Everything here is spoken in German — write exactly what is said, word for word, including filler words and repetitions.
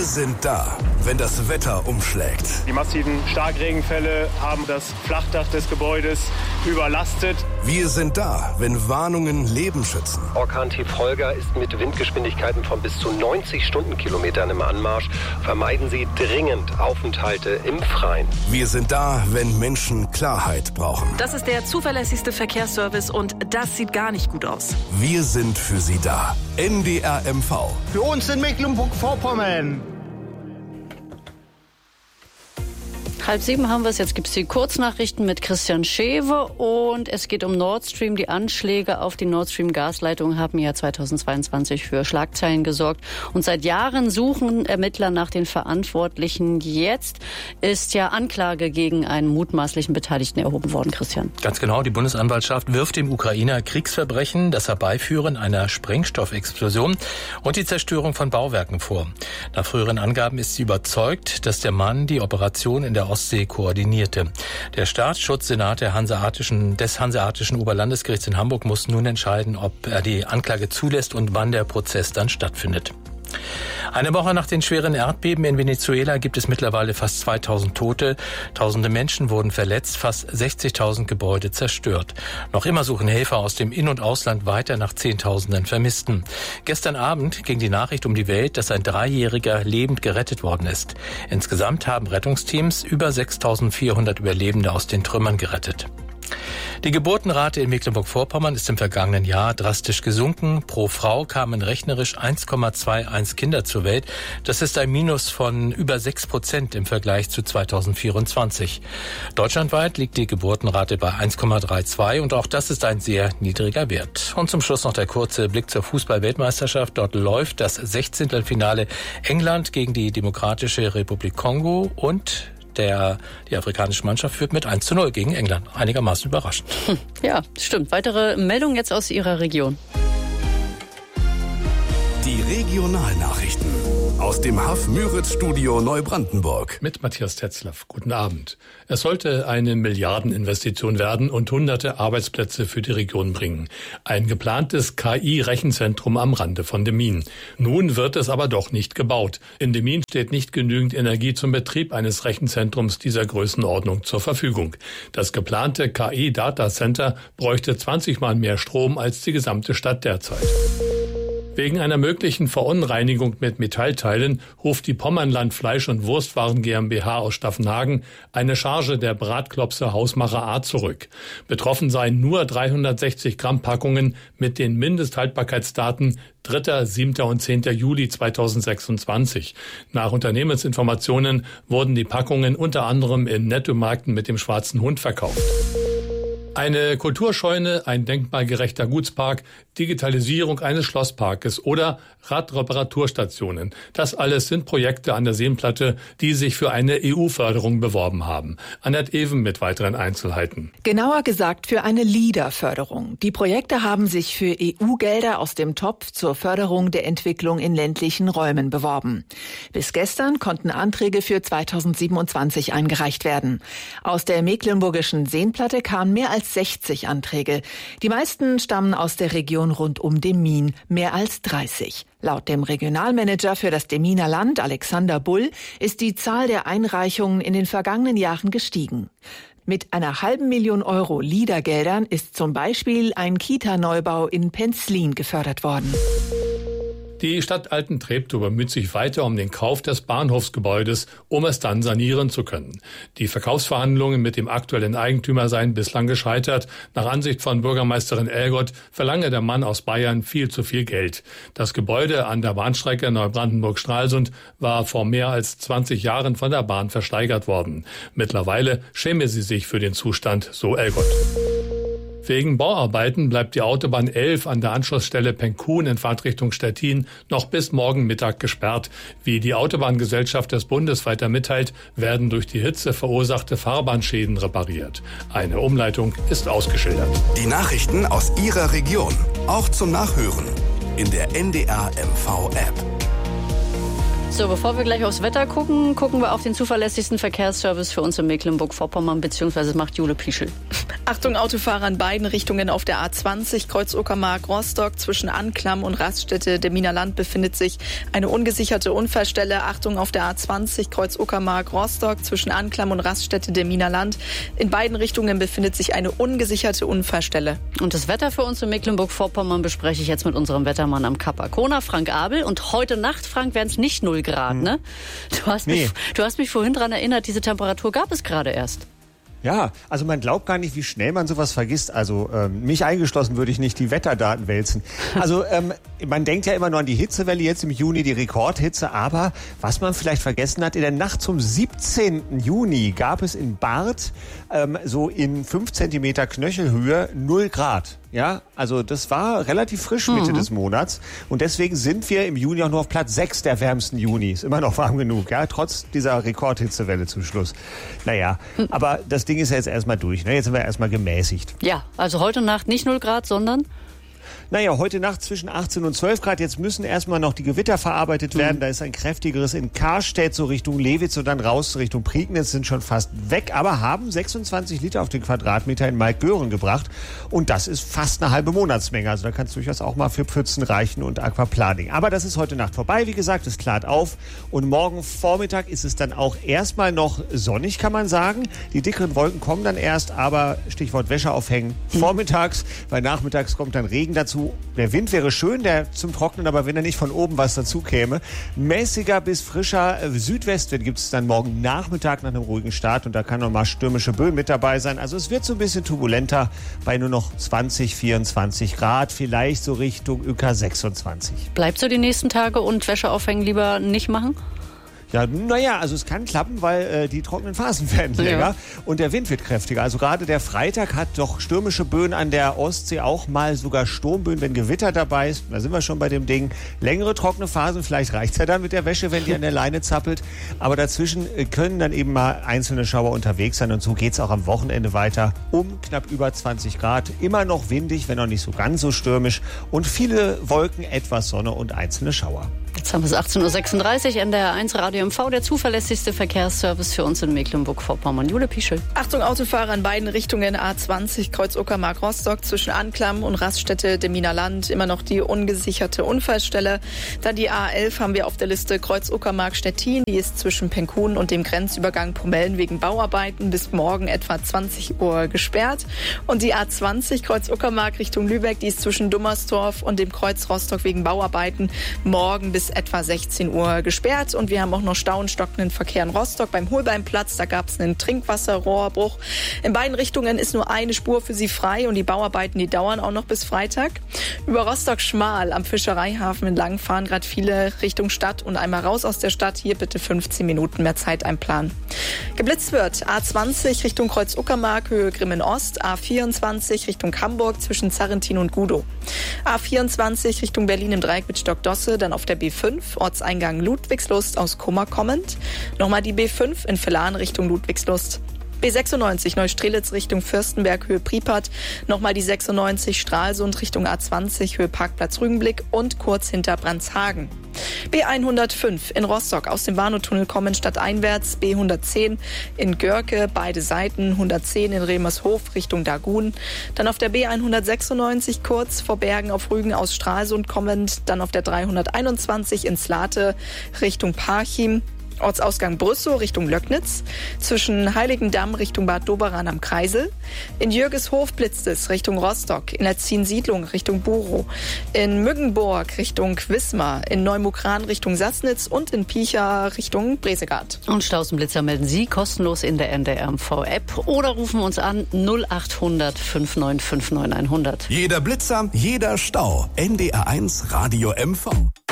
Wir sind da, wenn das Wetter umschlägt. Die massiven Starkregenfälle haben das Flachdach des Gebäudes überlastet. Wir sind da, wenn Warnungen Leben schützen. Orkan-Tief Holger ist mit Windgeschwindigkeiten von bis zu neunzig Stundenkilometern im Anmarsch. Vermeiden Sie dringend Aufenthalte im Freien. Wir sind da, wenn Menschen Klarheit brauchen. Das ist der zuverlässigste Verkehrsservice und das sieht gar nicht gut aus. Wir sind für Sie da. N D R M V. Für uns in Mecklenburg-Vorpommern. Halb sieben haben wir es. Jetzt gibt es die Kurznachrichten mit Christian Schewe und es geht um Nord Stream. Die Anschläge auf die Nord Stream Gasleitung haben ja zweitausendzweiundzwanzig für Schlagzeilen gesorgt. Und seit Jahren suchen Ermittler nach den Verantwortlichen. Jetzt ist ja Anklage gegen einen mutmaßlichen Beteiligten erhoben worden, Christian. Ganz genau. Die Bundesanwaltschaft wirft dem Ukrainer Kriegsverbrechen, das Herbeiführen einer Sprengstoffexplosion und die Zerstörung von Bauwerken vor. Nach früheren Angaben ist sie überzeugt, dass der Mann die Operation in der Ostsee koordinierte. Der Staatsschutzsenat der Hanseatischen, des Hanseatischen Oberlandesgerichts in Hamburg muss nun entscheiden, ob er die Anklage zulässt und wann der Prozess dann stattfindet. Eine Woche nach den schweren Erdbeben in Venezuela gibt es mittlerweile fast zweitausend Tote. Tausende Menschen wurden verletzt, fast sechzigtausend Gebäude zerstört. Noch immer suchen Helfer aus dem In- und Ausland weiter nach Zehntausenden Vermissten. Gestern Abend ging die Nachricht um die Welt, dass ein Dreijähriger lebend gerettet worden ist. Insgesamt haben Rettungsteams über sechstausendvierhundert Überlebende aus den Trümmern gerettet. Die Geburtenrate in Mecklenburg-Vorpommern ist im vergangenen Jahr drastisch gesunken. Pro Frau kamen rechnerisch eins Komma einundzwanzig Kinder zur Welt. Das ist ein Minus von über sechs Prozent im Vergleich zu zweitausendvierundzwanzig. Deutschlandweit liegt die Geburtenrate bei eins Komma zweiunddreißig und auch das ist ein sehr niedriger Wert. Und zum Schluss noch der kurze Blick zur Fußball-Weltmeisterschaft. Dort läuft das Sechzehntelfinale England gegen die Demokratische Republik Kongo und Der, die afrikanische Mannschaft führt mit eins zu null gegen England. Einigermaßen überraschend. Ja, stimmt. Weitere Meldungen jetzt aus Ihrer Region. Die Regionalnachrichten aus dem Haff-Müritz-Studio Neubrandenburg. Mit Matthias Tetzlaff. Guten Abend. Es sollte eine Milliardeninvestition werden und hunderte Arbeitsplätze für die Region bringen. Ein geplantes K I-Rechenzentrum am Rande von Demmin. Nun wird es aber doch nicht gebaut. In Demmin steht nicht genügend Energie zum Betrieb eines Rechenzentrums dieser Größenordnung zur Verfügung. Das geplante K I-Datacenter bräuchte zwanzig Mal mehr Strom als die gesamte Stadt derzeit. Wegen einer möglichen Verunreinigung mit Metallteilen ruft die Pommernland Fleisch- und Wurstwaren GmbH aus Staffenhagen eine Charge der Bratklopse Hausmacher A zurück. Betroffen seien nur dreihundertsechzig Gramm Packungen mit den Mindesthaltbarkeitsdaten dritter, siebter und zehnter Juli zweitausendsechsundzwanzig. Nach Unternehmensinformationen wurden die Packungen unter anderem in Nettomärkten mit dem Schwarzen Hund verkauft. Eine Kulturscheune, ein denkmalgerechter Gutspark, Digitalisierung eines Schlossparkes oder Radreparaturstationen. Das alles sind Projekte an der Seenplatte, die sich für eine E U-Förderung beworben haben. Annette Even mit weiteren Einzelheiten. Genauer gesagt für eine LEADER-Förderung. Die Projekte haben sich für E U-Gelder aus dem Topf zur Förderung der Entwicklung in ländlichen Räumen beworben. Bis gestern konnten Anträge für zweitausendsiebenundzwanzig eingereicht werden. Aus der mecklenburgischen Seenplatte kamen mehr als sechzig Anträge. Die meisten stammen aus der Region rund um Demmin, mehr als dreißig. Laut dem Regionalmanager für das Deminer Land, Alexander Bull, ist die Zahl der Einreichungen in den vergangenen Jahren gestiegen. Mit einer halben Million Euro LEADER-Geldern ist zum Beispiel ein Kita-Neubau in Penzlin gefördert worden. Die Stadt Altentreptow bemüht sich weiter um den Kauf des Bahnhofsgebäudes, um es dann sanieren zu können. Die Verkaufsverhandlungen mit dem aktuellen Eigentümer seien bislang gescheitert. Nach Ansicht von Bürgermeisterin Elgott verlange der Mann aus Bayern viel zu viel Geld. Das Gebäude an der Bahnstrecke Neubrandenburg-Stralsund war vor mehr als zwanzig Jahren von der Bahn versteigert worden. Mittlerweile schäme sie sich für den Zustand, so Elgott. Wegen Bauarbeiten bleibt die Autobahn elf an der Anschlussstelle Penkun in Fahrtrichtung Stettin noch bis morgen Mittag gesperrt. Wie die Autobahngesellschaft des Bundes weiter mitteilt, werden durch die Hitze verursachte Fahrbahnschäden repariert. Eine Umleitung ist ausgeschildert. Die Nachrichten aus Ihrer Region, auch zum Nachhören in der N D R M V-App. So, bevor wir gleich aufs Wetter gucken, gucken wir auf den zuverlässigsten Verkehrsservice für uns in Mecklenburg-Vorpommern, beziehungsweise macht Jule Pieschel. Achtung, Autofahrer in beiden Richtungen auf der A zwanzig, Kreuz Uckermark-Rostock. Zwischen Anklam und Raststätte Deminer Land befindet sich eine ungesicherte Unfallstelle. Achtung, auf der A zwanzig, Kreuz Uckermark-Rostock. Zwischen Anklam und Raststätte Deminer Land. In beiden Richtungen befindet sich eine ungesicherte Unfallstelle. Und das Wetter für uns in Mecklenburg-Vorpommern bespreche ich jetzt mit unserem Wettermann am Kap Arkona, Frank Abel. Und heute Nacht, Frank, wären es nicht null Grad, hm. ne? Du hast, nee. mich, du hast mich vorhin daran erinnert, diese Temperatur gab es gerade erst. Ja, also man glaubt gar nicht, wie schnell man sowas vergisst. Also ähm, mich eingeschlossen würde ich nicht die Wetterdaten wälzen. Also ähm, man denkt ja immer nur an die Hitzewelle, jetzt im Juni die Rekordhitze. Aber was man vielleicht vergessen hat, in der Nacht zum siebzehnten Juni gab es in Barth ähm, so in fünf Zentimeter Knöchelhöhe null Grad. Ja, also das war relativ frisch Mitte mhm. des Monats. Und deswegen sind wir im Juni auch nur auf Platz sechs der wärmsten Junis. Immer noch warm genug, ja, trotz dieser Rekordhitzewelle zum Schluss. Naja, mhm. aber das Ding ist ja jetzt erstmal durch. Ne? Jetzt sind wir erstmal gemäßigt. Ja, also heute Nacht nicht null Grad, sondern... Naja, heute Nacht zwischen achtzehn und zwölf Grad. Jetzt müssen erstmal noch die Gewitter verarbeitet werden. Mhm. Da ist ein kräftigeres in Karstedt, so Richtung Lewitz und dann raus Richtung Prignitz, sind schon fast weg, aber haben sechsundzwanzig Liter auf den Quadratmeter in Maigören gebracht. Und das ist fast eine halbe Monatsmenge. Also da kann es durchaus auch mal für Pfützen reichen und Aquaplaning. Aber das ist heute Nacht vorbei. Wie gesagt, es klart auf. Und morgen Vormittag ist es dann auch erstmal noch sonnig, kann man sagen. Die dickeren Wolken kommen dann erst, aber Stichwort Wäsche aufhängen mhm. vormittags, weil nachmittags kommt dann Regen dazu. Der Wind wäre schön, der zum Trocknen, aber wenn er nicht von oben was dazu käme. Mäßiger bis frischer Südwestwind gibt es dann morgen Nachmittag nach einem ruhigen Start und da kann noch mal stürmische Böen mit dabei sein. Also es wird so ein bisschen turbulenter bei nur noch zwanzig, vierundzwanzig Grad, vielleicht so Richtung Ö K sechsundzwanzig. Bleibt so die nächsten Tage und Wäsche aufhängen lieber nicht machen? Ja, naja, also es kann klappen, weil äh, die trockenen Phasen werden länger ja. und der Wind wird kräftiger. Also gerade der Freitag hat doch stürmische Böen an der Ostsee, auch mal sogar Sturmböen, wenn Gewitter dabei ist. Da sind wir schon bei dem Ding. Längere trockene Phasen, vielleicht reicht's ja dann mit der Wäsche, wenn die an der Leine zappelt. Aber dazwischen können dann eben mal einzelne Schauer unterwegs sein und so geht's auch am Wochenende weiter. Um knapp über zwanzig Grad, immer noch windig, wenn auch nicht so ganz so stürmisch und viele Wolken, etwas Sonne und einzelne Schauer. Jetzt haben wir es achtzehn Uhr sechsunddreißig, N D R eins Radio M V, der zuverlässigste Verkehrsservice für uns in Mecklenburg-Vorpommern. Jule Pischel. Achtung, Autofahrer in beiden Richtungen, A zwanzig, Kreuz Uckermark-Rostock, zwischen Anklam und Raststätte Deminer Land, immer noch die ungesicherte Unfallstelle. Dann die A elf haben wir auf der Liste, Kreuz Uckermark-Stettin, die ist zwischen Penkun und dem Grenzübergang Pomellen wegen Bauarbeiten bis morgen etwa zwanzig Uhr gesperrt. Und die A zwanzig, Kreuz Uckermark Richtung Lübeck, die ist zwischen Dummersdorf und dem Kreuz Rostock wegen Bauarbeiten morgen bis etwa sechzehn Uhr gesperrt. Und wir haben auch noch Stau und stockenden Verkehr in Rostock beim Holbeinplatz. Da gab es einen Trinkwasserrohrbruch. In beiden Richtungen ist nur eine Spur für sie frei und die Bauarbeiten, die dauern auch noch bis Freitag. Über Rostock-Schmal am Fischereihafen entlang fahren gerade viele Richtung Stadt und einmal raus aus der Stadt. Hier bitte fünfzehn Minuten mehr Zeit einplanen. Geblitzt wird A zwanzig Richtung Kreuz Uckermark, Höhe Grimmen Ost, A vierundzwanzig Richtung Hamburg zwischen Zarrentin und Gudow. A vierundzwanzig Richtung Berlin im Dreieck mit Stockdosse, dann auf der B fünf, Ortseingang Ludwigslust aus Kummer kommend. Nochmal die B fünf in Villahn Richtung Ludwigslust. B sechsundneunzig Neustrelitz Richtung Fürstenberg, Höhe Pripat. Nochmal die sechsundneunzig Stralsund Richtung A zwanzig, Höhe Parkplatz Rügenblick und kurz hinter Brandshagen. B hundertfünf in Rostock aus dem Warnow-Tunnel kommen stadteinwärts. B hundertzehn in Görke, beide Seiten. hundertzehn in Remershof Richtung Dagun. Dann auf der B hundertsechsundneunzig kurz vor Bergen auf Rügen aus Stralsund kommend. Dann auf der dreihunderteinundzwanzig in Slate Richtung Parchim. Ortsausgang Brüssow Richtung Löcknitz, zwischen Heiligendamm Richtung Bad Doberan am Kreisel, in Jürgeshof blitzt es Richtung Rostock, in der Ziensiedlung Richtung Burow, in Müggenburg Richtung Wismar, in Neumukran Richtung Sassnitz und in Piecha Richtung Bresegard. Und Stausenblitzer melden Sie kostenlos in der N D R M V-App oder rufen uns an null acht hundert fünf neun fünf neun hundert. Jeder Blitzer, jeder Stau. N D R eins Radio M V.